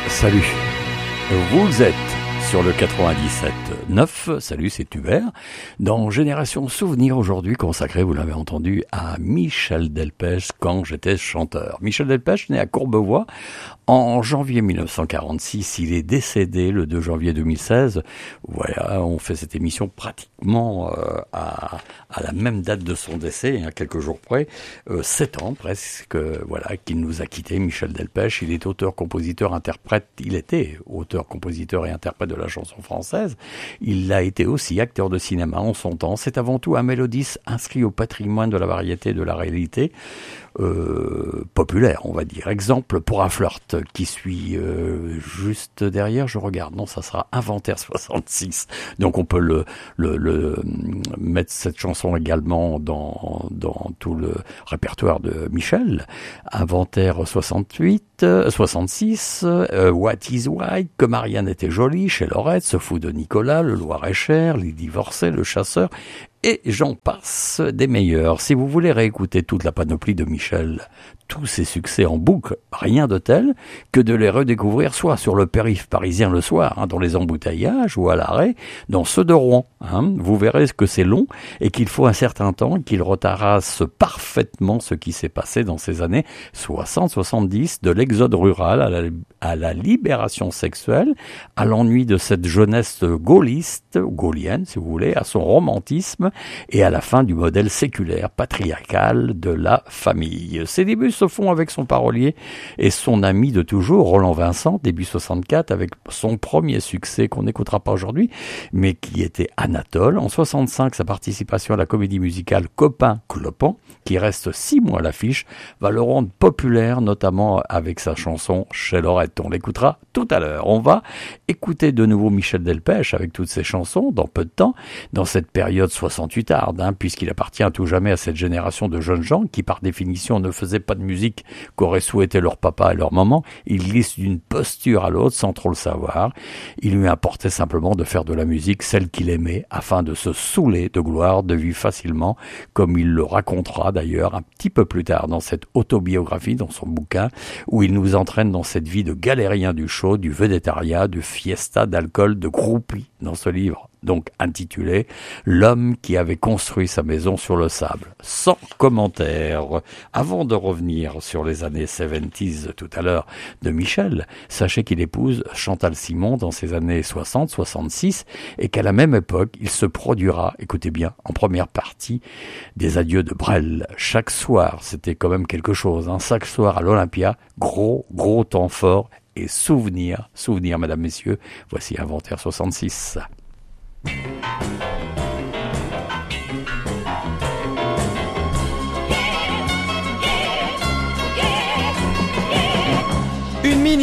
Salut, vous êtes sur le 97.9, salut c'est Hubert, dans Génération Souvenir aujourd'hui consacré, vous l'avez entendu, à Michel Delpech quand j'étais chanteur. Michel Delpech né à Courbevoie en janvier 1946, il est décédé le 2 janvier 2016. Voilà, on fait cette émission pratiquement à la même date de son décès, hein, quelques jours près, 7 ans presque, voilà, qu'il nous a quitté, Michel Delpech. Il est auteur, compositeur, interprète, il était auteur, compositeur et interprète de la chanson française. Il a été aussi acteur de cinéma en son temps. C'est avant tout un mélodiste inscrit au patrimoine de la variété et de la réalité. Populaire, on va dire. Exemple pour un flirt qui suit juste derrière, je regarde, non, ça sera Inventaire 66. Donc on peut le mettre cette chanson également dans tout le répertoire de Michel. Inventaire 66, What is White, Que Marianne était jolie, chez Lorette, Se fout de Nicolas, Le Loir-et-Cher, Les divorcés, Le chasseur, et j'en passe des meilleurs. Si vous voulez réécouter toute la panoplie de Michel, tous ses succès en boucle, rien de tel que de les redécouvrir soit sur le périph' parisien le soir, hein, dans les embouteillages, ou à l'arrêt, dans ceux de Rouen. Hein. Vous verrez que c'est long et qu'il faut un certain temps, qu'il retrace parfaitement ce qui s'est passé dans ces années 60-70, de l'exode rural à la libération sexuelle, à l'ennui de cette jeunesse gaulliste, gaulienne si vous voulez, à son romantisme et à la fin du modèle séculaire, patriarcal de la famille. Ses débuts se font avec son parolier et son ami de toujours, Roland Vincent, début 64, avec son premier succès qu'on n'écoutera pas aujourd'hui, mais qui était Anatole. En 65, sa participation à la comédie musicale Copain Clopin, qui reste 6 mois à l'affiche, va le rendre populaire, notamment avec sa chanson Chez Lorette. On l'écoutera tout à l'heure. On va écouter de nouveau Michel Delpech avec toutes ses chansons dans peu de temps, dans cette période 68arde, hein, puisqu'il appartient à tout jamais à cette génération de jeunes gens qui, par définition, ne faisaient pas de musique qu'auraient souhaité leur papa et leur maman. Il glisse d'une posture à l'autre sans trop le savoir. Il lui importait simplement de faire de la musique, celle qu'il aimait, afin de se saouler de gloire, de vivre facilement, comme il le racontera d'ailleurs un petit peu plus tard dans cette autobiographie, dans son bouquin, où il nous entraîne dans cette vie de galérien du show, du vedettariat, du fiesta, d'alcool, de groupie, dans ce livre, donc intitulé « L'homme qui avait construit sa maison sur le sable ». Sans commentaire. Avant de revenir sur les années 70s tout à l'heure de Michel, sachez qu'il épouse Chantal Simon dans ses années 60-66 et qu'à la même époque, il se produira, écoutez bien, en première partie des Adieux de Brel. Chaque soir, c'était quand même quelque chose, hein, chaque soir à l'Olympia, gros temps fort et souvenir, mesdames, messieurs, voici Inventaire 66. Une minute.